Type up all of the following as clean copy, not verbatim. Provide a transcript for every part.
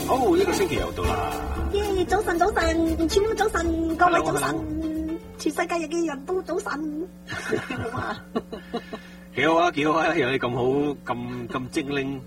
好，一個星期又到啦。 耶！早晨，早晨，全部早晨，各位早晨，全世界嘅人都早晨，好啊！ 幾好啊，幾好啊！有你咁好，咁精靈。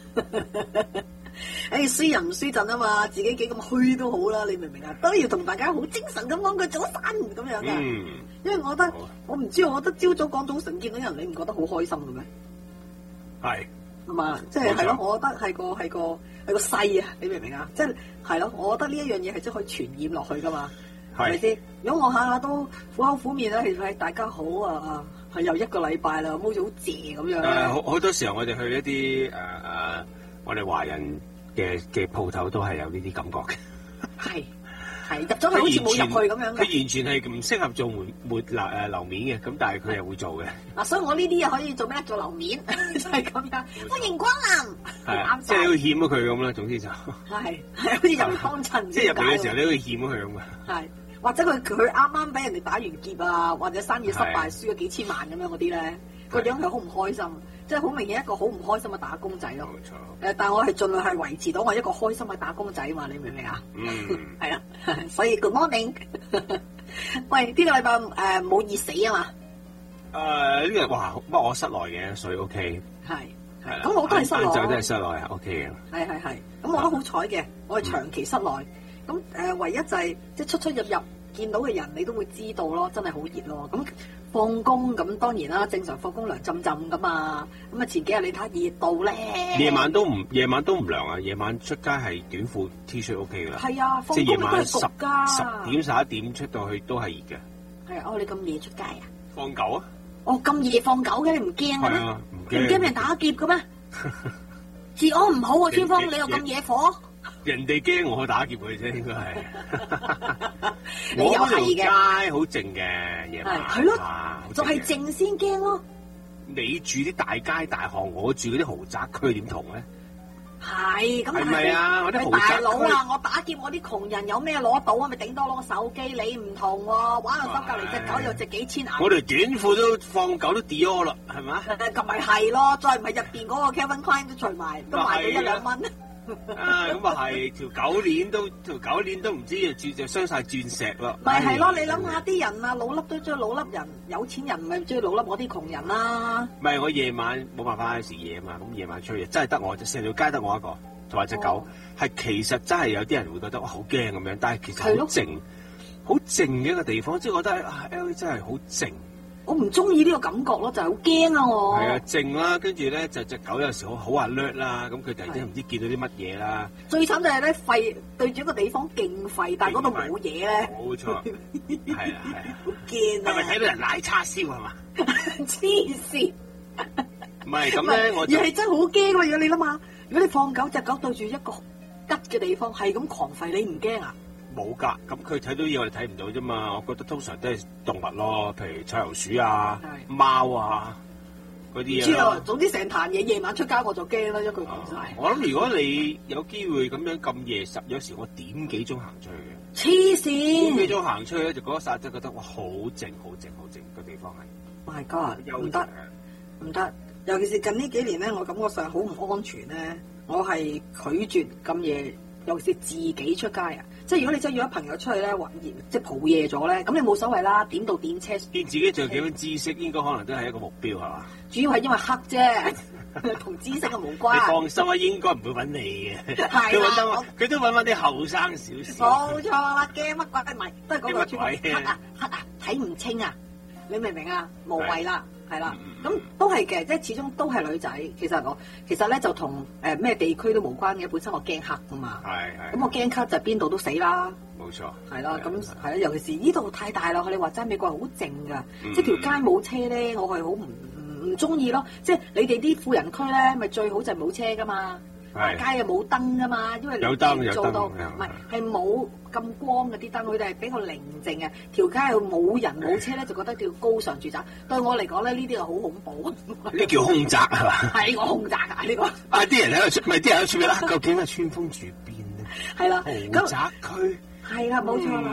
輸人唔輸陣啊嘛，自己幾咁虛都好啦，你明唔明啊？都要同大家好精神咁講句早晨咁樣嘅。因為我覺得，我唔知，我覺得朝早講早晨見到人，你唔覺得好開心嘅咩？係嘛，即係咯，我覺得係個勢啊，你明唔明啊？即係咯，我覺得呢一樣嘢係真係可以傳染落去噶嘛，係咪先？如果我下下都苦口苦面咧，其實係大家好啊，係又一個禮拜啦，好似好謝咁樣。 好多時候我哋去一啲我哋華人嘅鋪頭都係有呢啲感覺嘅。係入咗去好似冇入去咁樣嘅。佢完全係唔適合做樓面嘅，咁但係佢又會做嘅。 所以我呢啲又可以做咩？做樓面就係咁樣。歡迎光臨。 係，即係要欠咗佢咁啦。總之就係好似入幫襯。 即係入嚟嘅時候，你都要欠咗佢咁嘅。 係，或者佢啱啱俾人哋打完劫啊，或者生意失敗輸咗幾千萬咁樣嗰啲咧，個樣係好唔開心。即係好明顯一個好唔開心嘅打工仔咯。冇錯。但係我係盡量係維持到我一個開心嘅打工仔嘛，你明唔明啊？係啊，所以 good morning。喂，呢個禮拜冇熱死啊嘛？呢個哇，不過我室內嘅，所以 OK。 係。咁我都係室內。 就都係室內啊 ，OK 嘅。 係。咁我都好彩嘅，我係長期室內。咁唯一就係即係出入見到嘅人，你都會知道咯，真係好熱咯。咁放工咁當然啦，正常放工涼浸浸噶嘛。咁啊前幾日你睇下熱到咧，夜晚都唔涼啊！夜晚出街係短褲 T 恤 OK 噶啦。 係啊，放工都係焗㗎。 10點11點出到去都係熱嘅。 係啊，你咁夜出街啊？ 放狗啊？ 咁夜放狗嘅，你唔驚嘅咩？唔驚俾人打劫嘅咩？治安唔好啊，天風，你又咁惹火。 人哋驚我打劫佢啫，應該係。 你又係嘅。 街好靜嘅夜晚。 係咯，就係靜先驚咯。 你住啲大街大巷，我住嗰啲豪宅區，點同咧？ 係咁。 係咪啊？我啲豪宅區。 大佬啊！我打劫我啲窮人有咩攞到啊？咪頂多攞個手機。你唔同喎，玩下手隔離隻狗又值幾千銀。 我條短褲都放狗都 Dior 啦，係咪？ 咁咪係咯，再唔係入邊嗰個 Calvin Klein 都除埋，都賣到1-2蚊。 咁啊係條狗鏈都唔知就鑲晒鑽石咯。 咪係咯，你諗下啲人啊，老粒都中意老粒人，有錢人唔係中意老粒我啲窮人啦。 唔係我夜晚冇辦法食嘢啊嘛，咁夜晚出去真係得我成條街得我一個，同埋隻狗。係其實真係有啲人會覺得哇好驚咁樣，但係其實好靜嘅一個地方，即係覺得LA 真係好靜。 我唔中意呢個感覺咯，就係好驚啊我。 係啊，靜啦，跟住咧就隻狗有時好alert啦，咁佢突然間唔知見到啲乜嘢啦。 最慘就係咧吠對住一個地方勁吠，但係嗰度冇嘢咧。 冇錯，係啊， 好驚啊！ 係咪睇到人奶叉燒係嘛？ 黐線！ 唔係咁咧，我而係真係好驚喎！如果你諗下，如果你放狗隻狗對住一個吉嘅地方，係咁狂吠，你唔驚啊？ 冇㗎，咁佢睇到嘢我哋睇唔到啫嘛。我覺得通常都係動物咯，譬如臭油鼠啊、貓啊嗰啲嘢咯。 總之成壇嘢夜晚出街我就驚啦，一句講晒。 我諗如果你有機會咁樣咁夜有時我點幾鐘行出去嘅。 黐線！ 點幾鐘行出去咧，就嗰一剎真覺得哇好靜個地方係。 My God！唔得，尤其是近呢幾年咧，我感覺上好唔安全咧。我係拒絕咁夜，尤其是自己出街啊。即係如果你真係約咗朋友出去咧，即係蒲夜咗咧，咁你冇所謂啦，點到電車。 見自己仲有幾分知識，應該可能都係一個目標係嘛？ 主要係因為黑啫，同知識嘅無關。 你放心啊，應該唔會揾你嘅。 係啦， 佢都揾翻啲後生少少。 冇錯啦，驚乜鬼？唔係都係嗰句黑啊，睇唔清啊！你明唔明啊？無謂啦。係啦，咁都係嘅，即係始終都係女仔。其實咧就同咩地區都無關嘅，本身我驚黑㗎嘛。係。咁我驚黑就邊度都死啦。冇錯。係啦，咁係啦，尤其是呢度太大啦。你話齋美國係好靜㗎，即係條街冇車咧，我係好唔中意咯。即係你哋啲富人區咧，咪最好就係冇車㗎嘛。街又冇燈㗎嘛，因為你做到唔係冇咁光嘅啲燈，佢哋係比較寧靜嘅。條街又冇人冇車咧，就覺得叫高尚住宅。對我嚟講咧，呢啲係好恐怖。 呢叫空宅係嘛？ 係我空宅㗎呢個。 啲人喺度出，咪啲人喺度出邊啦？究竟係川風住邊咧？ 係啦， 豪宅區。 係啦，冇錯啦。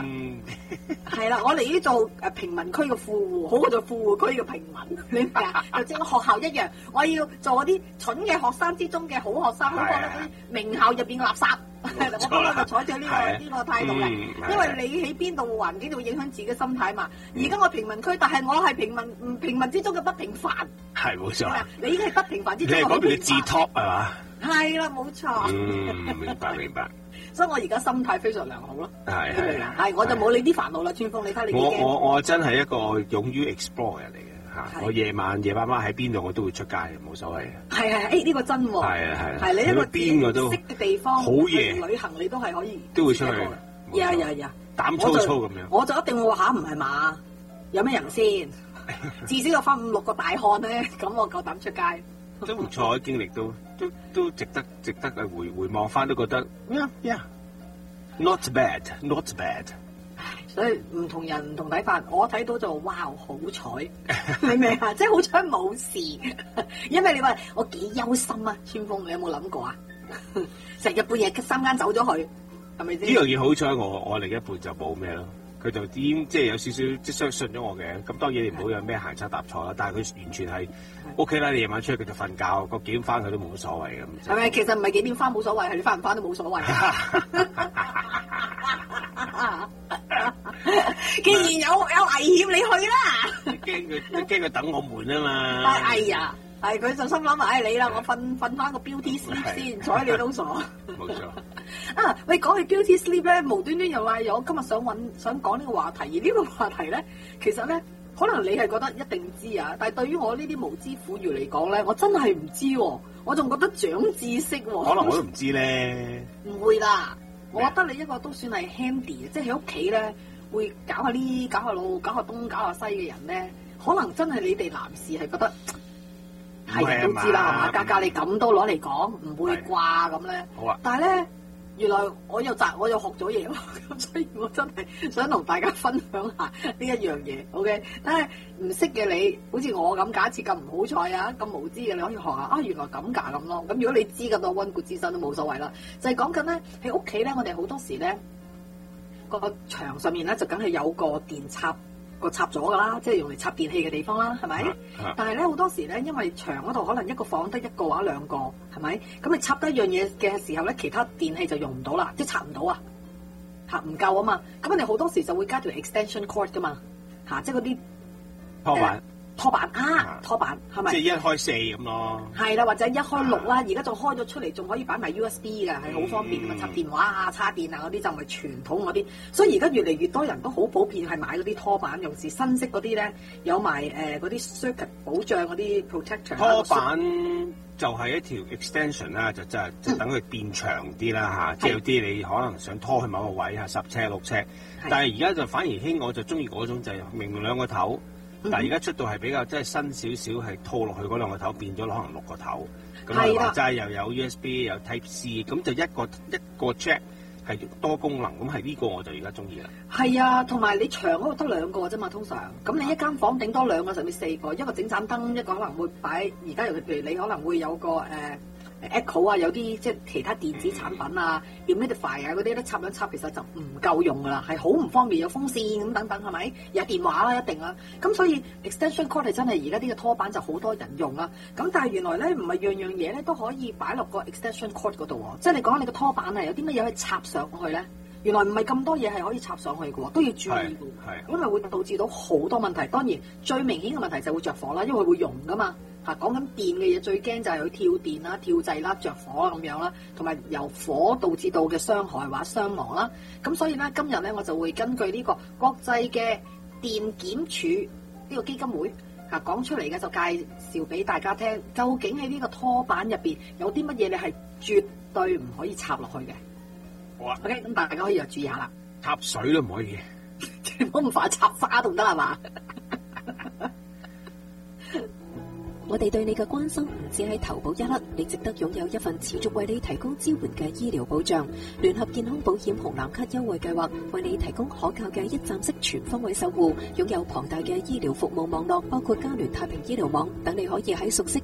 係啦，我嚟呢做平民區嘅富戶，好過做富戶區嘅平民，你明啊？就正個學校一樣，我要做啲蠢嘅學生之中嘅好學生，好過嗰啲名校入邊嘅垃圾。我幫佢就採取呢個態度嘅，因為你喺邊度環境就會影響自己嘅心態嘛。而家我平民區，但係我係平民之中嘅不平凡。 係冇錯。 你已經係不平凡之中。 你係嗰邊嘅字 top 係嘛？ 係啦，冇錯。 明白。 所以我而家心態非常良好咯。 係， 我就冇你啲煩惱啦，川峰。你睇你我真係一個勇於 explore 人嚟嘅。我夜晚喺邊度我都會出街，冇所謂嘅。係，呢個真喎。係你一個邊個都識嘅地方，好夜旅行你都係可以。 都會出去。膽粗粗咁樣。我就一定會話唔係嘛？有咩人先？至少有翻5-6個大漢咧，咁我夠膽出街。 都唔錯嘅經歷，都值得回望翻，都覺得 not bad。 所以唔同人唔同睇法，我睇到就哇好彩，明唔明啊？即係好彩冇事，因為你話我幾憂心啊，川峰，你有冇諗過啊？成日半夜3更走咗去，係咪先？ 呢樣嘢好彩，我另一半就冇咩咯，佢就即係有少少即係相信咗我嘅。咁當然你唔好有咩行差踏錯啦，但係佢完全係 OK 啦。你夜晚出去佢就瞓覺，個幾點翻佢都冇乜所謂咁。 係咪？其實唔係幾點翻冇所謂，係你翻唔翻都冇所謂。既然有危險，你去啦。 驚佢等我悶啊嘛。 哎呀，係佢就心諗你啦，我瞓翻個 beauty sleep 先，睬你都傻。 冇錯。 喂，講起 beauty sleep 咧，無端端又話我今日想講呢個話題，而呢個話題咧，其實咧，可能你係覺得一定知啊，但係對於我呢啲無知苦魚嚟講咧，我真係唔知喎，我仲覺得長知識喎。 可能我都唔知咧。 唔會啦。我覺得你一個都算係 handy，即係喺屋企咧會搞下呢、搞下路、搞下東、搞下西嘅人咧，可能真係你哋男士係覺得係人都知啦，係嘛？格格你咁都攞嚟講，唔會啩咁咧？ 好啊！ 但係咧，原來我又學咗嘢喎，咁所以我真係想同大家分享下呢一樣嘢。OK， 但係唔識嘅你，好似我咁，假設咁唔好彩啊，咁無知嘅，你可以學下原來咁㗎咁咯。咁如果你知咁多溫故知新都冇所謂啦。就係講緊咧喺屋企咧，我哋好多時咧個牆上面咧就梗係有個電插咗㗎啦，即係用嚟插電器嘅地方啦，係咪？但係咧好多時咧，因為牆嗰度可能一個房得一個或者2個，係咪？咁你插得一樣嘢嘅時候咧，其他電器就用唔到啦，即係插唔到啊，唔夠啊嘛。咁我哋好多時就會加條 extension cord 㗎嘛，即係嗰啲拖板係咪？ 即係1開4咁咯。係啦，或者1開6啦，而家仲開咗出嚟，仲可以擺埋 USB 㗎，係好方便㗎嘛。插電話啊、插電啊嗰啲就唔係傳統嗰啲，所以而家越嚟越多人都好普遍係買嗰啲拖板，尤其是新式嗰啲咧，有埋嗰啲 circuit 保障嗰啲 protector。 拖板就係一條 extension 啦，就等佢變長啲啦嚇，即係有啲你可能想拖去某個位10尺6尺，但係而家就反而興，我就中意嗰種就係明明2個頭。但係而家出到係比較即係新少少，係套落去嗰2個頭變咗可能6個頭，咁啊就又有 USB 有 Type C， 咁就一個 jack 係多功能，咁係呢個我就而家中意啦。係啊，同埋你牆嗰度得2個啫嘛，通常咁你一間房頂多2個甚至4個，一個整盞燈，一個可能會擺。而家尤其譬如你可能會有個Echo 啊，有啲即係其他電子產品啊，Humidify 啊嗰啲咧插兩插其實就唔夠用噶啦，係好唔方便，有風扇咁等等係咪？有電話啦一定啦，咁所以 extension cord 係真係而家呢個拖板就好多人用啦。咁但係原來咧唔係樣樣嘢咧都可以擺落個 extension cord 嗰度喎，即係你講你個拖板係有啲乜嘢可以插上去咧？原來唔係咁多嘢係可以插上去嘅喎，都要注意嘅，因為會導致到好多問題。當然最明顯嘅問題就係會着火啦，因為會溶噶嘛。講緊電嘅嘢最驚就係佢跳電啦、跳掣啦、着火咁樣啦，同埋由火導致到嘅傷害或傷亡啦。咁所以咧，今日咧我就會根據呢個國際嘅電檢署呢個基金會講出嚟嘅，就介紹俾大家聽，究竟喺呢個拖板入邊有啲乜嘢你係絕對唔可以插落去嘅。好啊。OK，咁大家可以又注意下啦。插水都唔可以， 唔好咁快插花都唔得係嘛？ 我哋對你嘅關心唔止喺投保一粒，你值得擁有一份持續為你提供支援嘅醫療保障。聯合健康保險紅藍卡優惠計劃為你提供可靠嘅一站式全方位守護，擁有龐大嘅醫療服務網絡，包括嘉聯太平醫療網，等你可以喺熟悉